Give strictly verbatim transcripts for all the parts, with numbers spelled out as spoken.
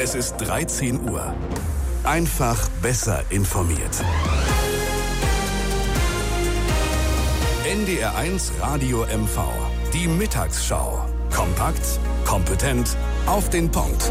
Es ist dreizehn Uhr. Einfach besser informiert. N D R eins Radio M V. Die Mittagsschau. Kompakt, kompetent, auf den Punkt.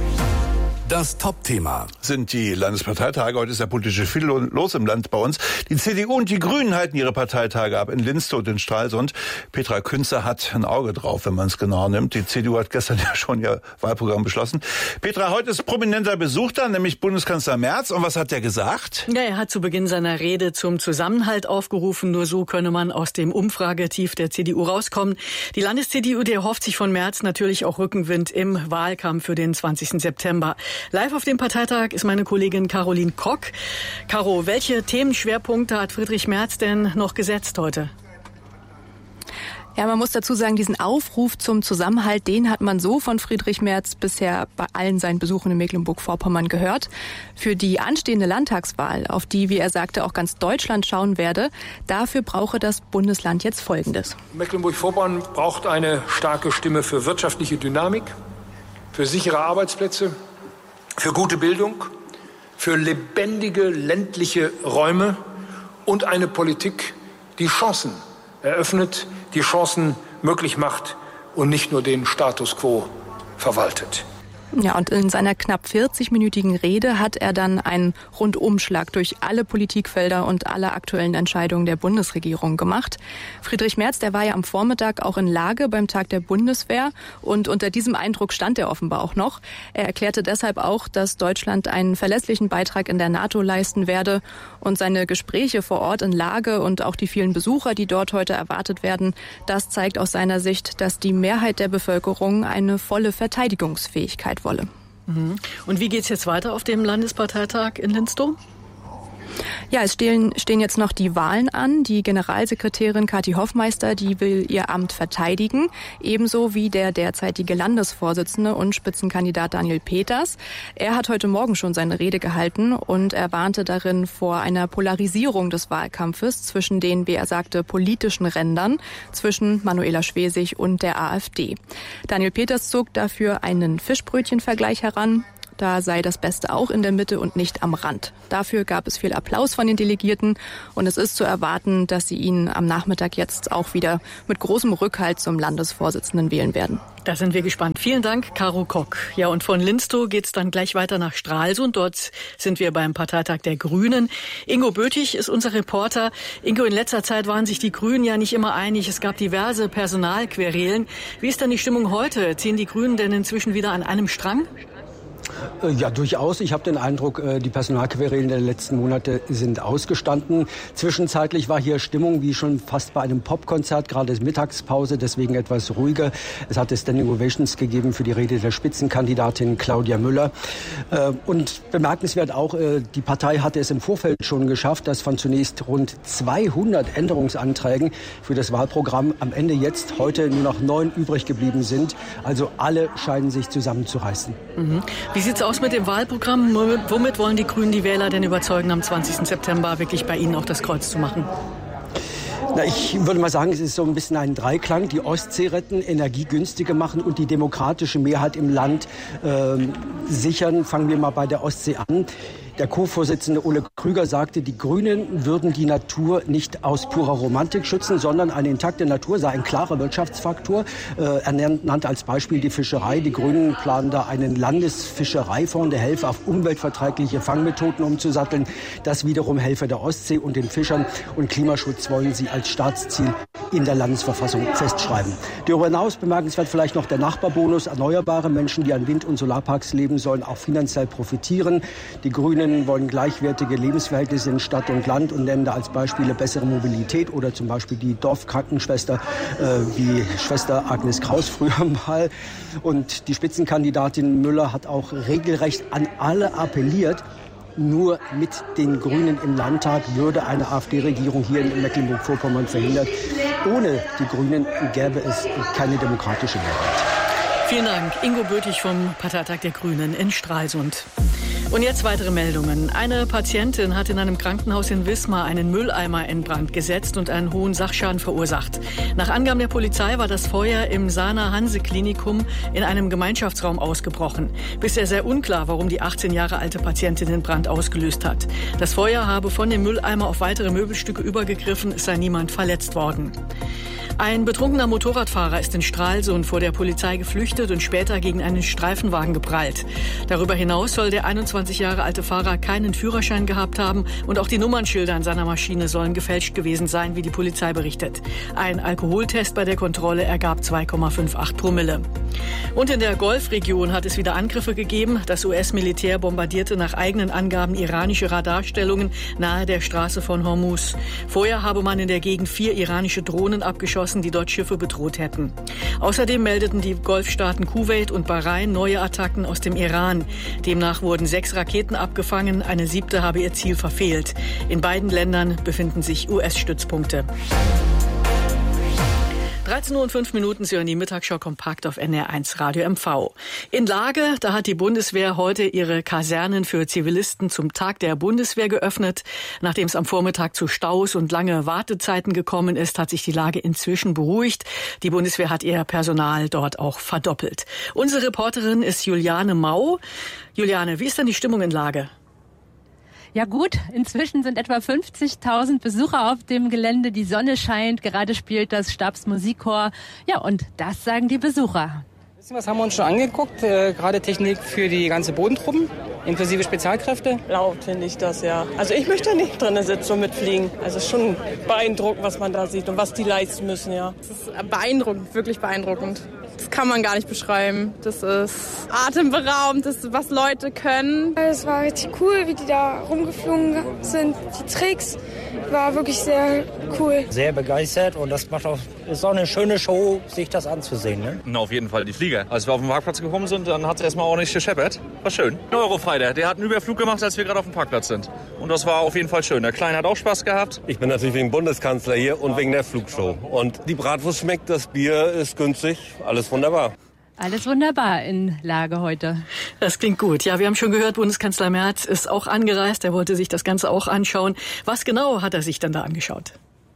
Das Top-Thema sind die Landesparteitage. Heute ist ja politisch viel los im Land bei uns. Die C D U und die Grünen halten ihre Parteitage ab in Linstow und in Stralsund. Petra Künzer hat ein Auge drauf, wenn man es genau nimmt. Die C D U hat gestern ja schon ihr Wahlprogramm beschlossen. Petra, heute ist prominenter Besuch da, nämlich Bundeskanzler Merz. Und was hat er gesagt? Ja, er hat zu Beginn seiner Rede zum Zusammenhalt aufgerufen. Nur so könne man aus dem Umfragetief der C D U rauskommen. Die Landes-C D U, die erhofft sich von Merz natürlich auch Rückenwind im Wahlkampf für den zwanzigsten September. Live auf dem Parteitag ist meine Kollegin Caroline Kock. Caro, welche Themenschwerpunkte hat Friedrich Merz denn noch gesetzt heute? Ja, man muss dazu sagen, diesen Aufruf zum Zusammenhalt, den hat man so von Friedrich Merz bisher bei allen seinen Besuchen in Mecklenburg-Vorpommern gehört. Für die anstehende Landtagswahl, auf die, wie er sagte, auch ganz Deutschland schauen werde, dafür brauche das Bundesland jetzt Folgendes. Mecklenburg-Vorpommern braucht eine starke Stimme für wirtschaftliche Dynamik, für sichere Arbeitsplätze, für gute Bildung, für lebendige ländliche Räume und eine Politik, die Chancen eröffnet, die Chancen möglich macht und nicht nur den Status quo verwaltet. Ja, und in seiner knapp vierzigminütigen Rede hat er dann einen Rundumschlag durch alle Politikfelder und alle aktuellen Entscheidungen der Bundesregierung gemacht. Friedrich Merz, der war ja am Vormittag auch in Lage beim Tag der Bundeswehr und unter diesem Eindruck stand er offenbar auch noch. Er erklärte deshalb auch, dass Deutschland einen verlässlichen Beitrag in der NATO leisten werde und seine Gespräche vor Ort in Lage und auch die vielen Besucher, die dort heute erwartet werden, das zeigt aus seiner Sicht, dass die Mehrheit der Bevölkerung eine volle Verteidigungsfähigkeit wolle. Und wie geht's jetzt weiter auf dem Landesparteitag in Linstow? Ja, es stehen, stehen jetzt noch die Wahlen an. Die Generalsekretärin Kathi Hoffmeister, die will ihr Amt verteidigen, ebenso wie der derzeitige Landesvorsitzende und Spitzenkandidat Daniel Peters. Er hat heute Morgen schon seine Rede gehalten und er warnte darin vor einer Polarisierung des Wahlkampfes zwischen den, wie er sagte, politischen Rändern, zwischen Manuela Schwesig und der AfD. Daniel Peters zog dafür einen Fischbrötchenvergleich heran. Da sei das Beste auch in der Mitte und nicht am Rand. Dafür gab es viel Applaus von den Delegierten und es ist zu erwarten, dass sie ihn am Nachmittag jetzt auch wieder mit großem Rückhalt zum Landesvorsitzenden wählen werden. Da sind wir gespannt. Vielen Dank, Caro Kock. Ja, und von Linstow geht's dann gleich weiter nach Stralsund. Dort sind wir beim Parteitag der Grünen. Ingo Böthig ist unser Reporter. Ingo, in letzter Zeit waren sich die Grünen ja nicht immer einig. Es gab diverse Personalquerelen. Wie ist denn die Stimmung heute? Ziehen die Grünen denn inzwischen wieder an einem Strang? Ja, durchaus. Ich habe den Eindruck, die Personalquerelen der letzten Monate sind ausgestanden. Zwischenzeitlich war hier Stimmung wie schon fast bei einem Popkonzert, gerade Mittagspause, deswegen etwas ruhiger. Es hat Standing Ovations gegeben für die Rede der Spitzenkandidatin Claudia Müller. Und bemerkenswert auch, die Partei hatte es im Vorfeld schon geschafft, dass von zunächst rund zweihundert Änderungsanträgen für das Wahlprogramm am Ende jetzt heute nur noch neun übrig geblieben sind. Also alle scheinen sich zusammenzureißen. Mhm. Wie sieht's aus mit dem Wahlprogramm? Womit wollen die Grünen die Wähler denn überzeugen, am zwanzigsten September wirklich bei Ihnen auch das Kreuz zu machen? Na, ich würde mal sagen, es ist so ein bisschen ein Dreiklang. Die Ostsee retten, Energie günstiger machen und die demokratische Mehrheit im Land äh, sichern. Fangen wir mal bei der Ostsee an. Der Co-Vorsitzende Ole Krüger sagte, die Grünen würden die Natur nicht aus purer Romantik schützen, sondern eine intakte Natur sei ein klarer Wirtschaftsfaktor. Äh, er nannte als Beispiel die Fischerei. Die Grünen planen da einen Landesfischereifonds, der helfe, auf umweltverträgliche Fangmethoden umzusatteln. Das wiederum helfe der Ostsee und den Fischern. Und Klimaschutz wollen sie als Staatsziel in der Landesverfassung festschreiben. Darüber hinaus bemerkenswert vielleicht noch der Nachbarbonus. Erneuerbare Menschen, die an Wind- und Solarparks leben, sollen auch finanziell profitieren. Die Grünen wollen gleichwertige Lebensverhältnisse in Stadt und Land und nennen da als Beispiele bessere Mobilität oder zum Beispiel die Dorfkrankenschwester, äh, wie Schwester Agnes Kraus früher mal. Und die Spitzenkandidatin Müller hat auch regelrecht an alle appelliert. Nur mit den Grünen im Landtag würde eine AfD-Regierung hier in Mecklenburg-Vorpommern verhindert. Ohne die Grünen gäbe es keine demokratische Mehrheit. Vielen Dank, Ingo Böthig vom Parteitag der Grünen in Stralsund. Und jetzt weitere Meldungen. Eine Patientin hat in einem Krankenhaus in Wismar einen Mülleimer in Brand gesetzt und einen hohen Sachschaden verursacht. Nach Angaben der Polizei war das Feuer im Sahner Hanse Klinikum in einem Gemeinschaftsraum ausgebrochen. Bisher sehr unklar, warum die achtzehn Jahre alte Patientin den Brand ausgelöst hat. Das Feuer habe von dem Mülleimer auf weitere Möbelstücke übergegriffen, es sei niemand verletzt worden. Ein betrunkener Motorradfahrer ist in Stralsund vor der Polizei geflüchtet und später gegen einen Streifenwagen geprallt. Darüber hinaus soll der einundzwanzig Jahre alte Fahrer keinen Führerschein gehabt haben und auch die Nummernschilder an seiner Maschine sollen gefälscht gewesen sein, wie die Polizei berichtet. Ein Alkoholtest bei der Kontrolle ergab zwei Komma achtundfünfzig Promille. Und in der Golfregion hat es wieder Angriffe gegeben. Das U S-Militär bombardierte nach eigenen Angaben iranische Radarstellungen nahe der Straße von Hormuz. Vorher habe man in der Gegend vier iranische Drohnen abgeschossen, die dort Schiffe bedroht hätten. Außerdem meldeten die Golfstaaten Kuwait und Bahrain neue Attacken aus dem Iran. Demnach wurden sechs Raketen abgefangen, eine siebte habe ihr Ziel verfehlt. In beiden Ländern befinden sich U S-Stützpunkte. dreizehn Uhr und fünf Minuten, Sie hören die Mittagsschau kompakt auf N R eins Radio M V. In Lage, da hat die Bundeswehr heute ihre Kasernen für Zivilisten zum Tag der Bundeswehr geöffnet. Nachdem es am Vormittag zu Staus und lange Wartezeiten gekommen ist, hat sich die Lage inzwischen beruhigt. Die Bundeswehr hat ihr Personal dort auch verdoppelt. Unsere Reporterin ist Juliane Mau. Juliane, wie ist denn die Stimmung in Lage? Ja gut, inzwischen sind etwa fünfzigtausend Besucher auf dem Gelände. Die Sonne scheint, gerade spielt das Stabsmusikchor. Ja, und das sagen die Besucher. Was haben wir uns schon angeguckt, äh, gerade Technik für die ganze Bodentruppen, inklusive Spezialkräfte? Laut finde ich das, ja. Also ich möchte nicht drin sitzen und mitfliegen. Also es ist schon beeindruckend, was man da sieht und was die leisten müssen, ja. Das ist beeindruckend, wirklich beeindruckend. Das kann man gar nicht beschreiben. Das ist atemberaubend, das ist, was Leute können. Es war richtig cool, wie die da rumgeflogen sind. Die Tricks war wirklich sehr cool. Sehr begeistert und das macht auch, ist auch eine schöne Show, sich das anzusehen. Ne? Na, auf jeden Fall die Flieger. Als wir auf den Parkplatz gekommen sind, dann hat es erstmal ordentlich gescheppert. War schön. Ein Eurofighter, der hat einen Überflug gemacht, als wir gerade auf dem Parkplatz sind. Und das war auf jeden Fall schön. Der Kleine hat auch Spaß gehabt. Ich bin natürlich wegen Bundeskanzler hier und wegen der Flugshow. Und die Bratwurst schmeckt, das Bier ist günstig, alles wunderbar. Alles wunderbar in Lage heute. Das klingt gut. Ja, wir haben schon gehört, Bundeskanzler Merz ist auch angereist. Er wollte sich das Ganze auch anschauen. Was genau hat er sich dann da angeschaut?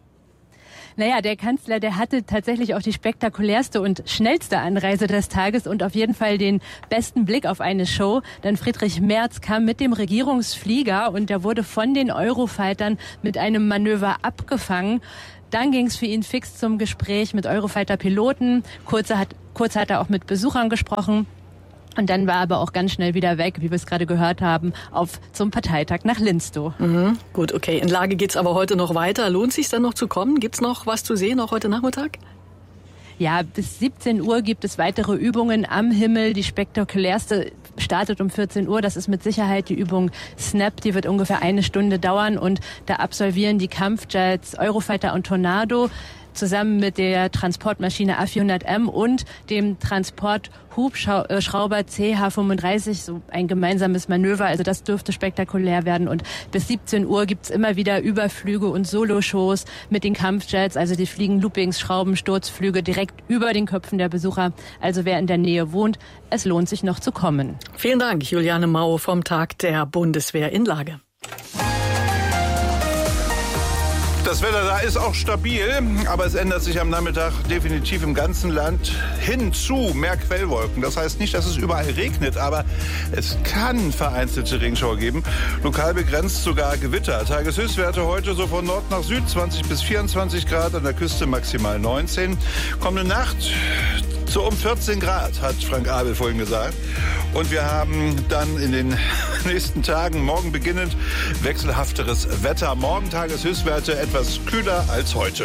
Naja, der Kanzler, der hatte tatsächlich auch die spektakulärste und schnellste Anreise des Tages und auf jeden Fall den besten Blick auf eine Show. Denn Friedrich Merz kam mit dem Regierungsflieger und der wurde von den Eurofightern mit einem Manöver abgefangen. Dann ging es für ihn fix zum Gespräch mit Eurofighter-Piloten. Kurz hat, kurz hat er auch mit Besuchern gesprochen. Und dann war er aber auch ganz schnell wieder weg, wie wir es gerade gehört haben, auf zum Parteitag nach Linstow. Mhm, gut, okay. In Lage geht's aber heute noch weiter. Lohnt es sich dann noch zu kommen? Gibt's noch was zu sehen, auch heute Nachmittag? Ja, bis siebzehn Uhr gibt es weitere Übungen am Himmel. Die spektakulärste startet um vierzehn Uhr. Das ist mit Sicherheit die Übung Snap. Die wird ungefähr eine Stunde dauern. Und da absolvieren die Kampfjets Eurofighter und Tornado zusammen mit der Transportmaschine A vierhundert M und dem Transporthubschrauber C H fünfunddreißig, so ein gemeinsames Manöver. Also das dürfte spektakulär werden. Und bis siebzehn Uhr gibt's immer wieder Überflüge und Soloshows mit den Kampfjets. Also die fliegen Loopings, Schrauben, Sturzflüge direkt über den Köpfen der Besucher. Also wer in der Nähe wohnt, es lohnt sich noch zu kommen. Vielen Dank, Juliane Mau vom Tag der Bundeswehr in Lage. Das Wetter da ist auch stabil, aber es ändert sich am Nachmittag definitiv im ganzen Land hin zu mehr Quellwolken. Das heißt nicht, dass es überall regnet, aber es kann vereinzelte Regenschauer geben. Lokal begrenzt sogar Gewitter. Tageshöchstwerte heute so von Nord nach Süd, zwanzig bis vierundzwanzig Grad, an der Küste maximal neunzehn. Kommende Nacht so um vierzehn Grad, hat Frank Abel vorhin gesagt. Und wir haben dann in den nächsten Tagen, morgen beginnend, wechselhafteres Wetter. Morgen Tageshöchstwerte etwas kühler als heute.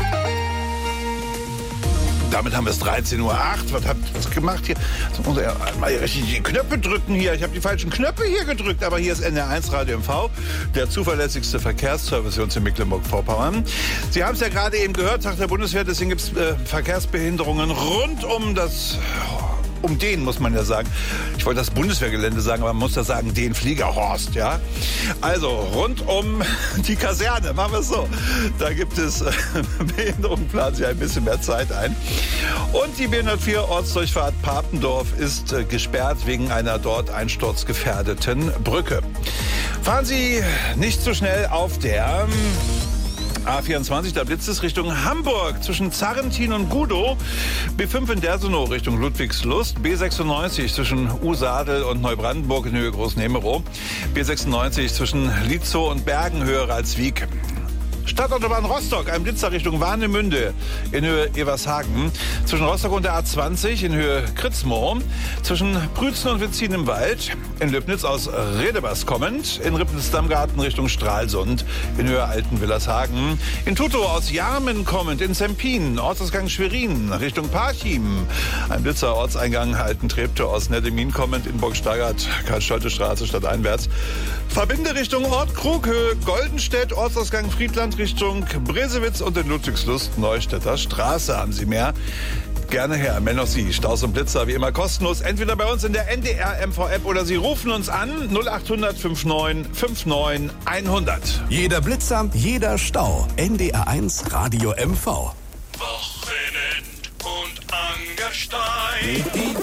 Damit haben wir es dreizehn Uhr acht. Was habt ihr gemacht hier? Jetzt muss ich mal richtig die Knöpfe drücken hier. Ich habe die falschen Knöpfe hier gedrückt. Aber hier ist N R eins Radio M V, der zuverlässigste Verkehrsservice in Mecklenburg-Vorpommern. Sie haben es ja gerade eben gehört, Tag der Bundeswehr. Deswegen gibt es äh, Verkehrsbehinderungen rund um das um den muss man ja sagen. Ich wollte das Bundeswehrgelände sagen, aber man muss ja sagen, den Fliegerhorst, ja. Also rund um die Kaserne, machen wir es so. Da gibt es äh, Behinderungen, planen Sie ein bisschen mehr Zeit ein. Und die B hundertvier Ortsdurchfahrt Papendorf ist äh, gesperrt wegen einer dort einsturzgefährdeten Brücke. Fahren Sie nicht zu schnell auf der A vierundzwanzig, da blitzt es Richtung Hamburg zwischen Zarrentin und Gudow, B fünf in Dersenow Richtung Ludwigslust, B sechsundneunzig zwischen Usadel und Neubrandenburg in Höhe Großnemerow, B sechsundneunzig zwischen Lietzow und Bergen Höhe Ralswiek. Stadtautobahn Rostock, ein Blitzer Richtung Warnemünde in Höhe Evershagen. Zwischen Rostock und der A zwanzig in Höhe Kritzmoor. Zwischen Prützen und Witzin im Wald. In Löbnitz aus Redebas kommend. In Rippens-Dammgarten Richtung Stralsund in Höhe Altenwillershagen. In Tutow aus Jarmen kommend. In Zempin, Ortsausgang Schwerin Richtung Parchim. Ein Blitzer Ortseingang Altentreptow aus Nettemin kommend. In Burgsteigert, Karl-Scholte-Straße stadteinwärts. Verbinde Richtung Ort Krug, Höhe Goldenstedt, Ortsausgang Friedland Richtung Bresewitz und in Ludwigslust Neustädter Straße. Haben Sie mehr? Gerne her. Melden auch Sie. Staus und Blitzer wie immer kostenlos. Entweder bei uns in der N D R M V-App oder Sie rufen uns an null acht hundert neunundfünfzig neunundfünfzig hundert. Jeder Blitzer, jeder Stau. N D R eins Radio M V. Wochenend und Angerstein. Die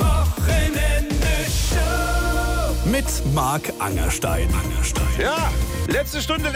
Wochenende-Show. Mit Marc Angerstein. Angerstein. Ja, letzte Stunde.